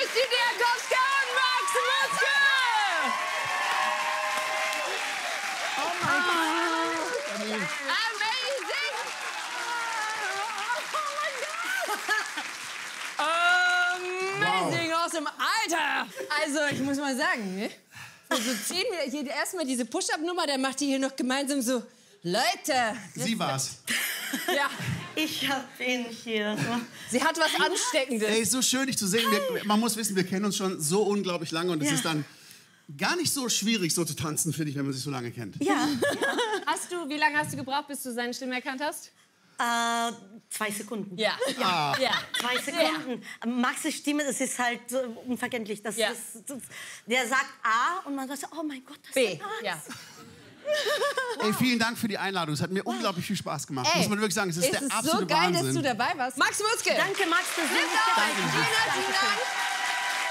Christi Diakowska und Max Mutzke! Oh mein Gott! Amazing! Amazing, awesome. Alter! Also, ich muss mal sagen, ne? Also ziehen wir hier erstmal diese Push-Up-Nummer, der macht die hier noch gemeinsam so. Leute! Sie war's. Ja. Ich hab ihn hier. Sie hat was Ansteckendes. Ey, so schön, dich zu sehen. Man muss wissen, wir kennen uns schon so unglaublich lange und es ist dann gar nicht so schwierig, so zu tanzen, finde ich, wenn man sich so lange kennt. Ja. Wie lange hast du gebraucht, bis du seine Stimme erkannt hast? 2 Sekunden. Ja. Ah. Ja. 2 Sekunden. Max' Stimme, das ist halt so unverständlich. Ja. Der sagt A und man sagt, oh mein Gott, das B. ist Max. Ja. Ey, vielen Dank für die Einladung. Es hat mir unglaublich viel Spaß gemacht. Ey, Muss man wirklich sagen, es ist der absolute so geil, Wahnsinn. dass du dabei warst. Max Mutzke! Danke, Max, dass du mich Vielen dabei herzlichen Dank!